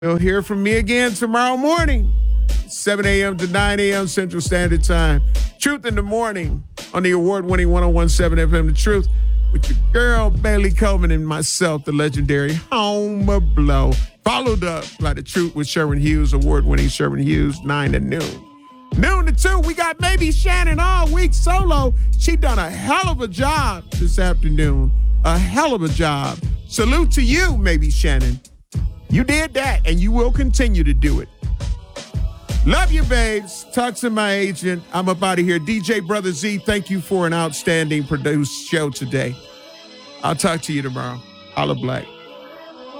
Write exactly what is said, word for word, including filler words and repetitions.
You'll hear from me again tomorrow morning, seven a.m. to nine a.m. Central Standard Time. Truth in the Morning on the award-winning one oh one point seven F M The Truth with your girl, Bailey Coleman, and myself, the legendary Homer Blow. Followed up by The Truth with Sherman Hughes, award-winning Sherman Hughes, nine to noon. Noon to two, we got Maybe Shannon all week solo. She done a hell of a job this afternoon. A hell of a job. Salute to you, Maybe Shannon. You did that, and you will continue to do it. Love you, babes. Talk to my agent. I'm up out of here. D J Brother Z, thank you for an outstanding produced show today. I'll talk to you tomorrow. Holla Black.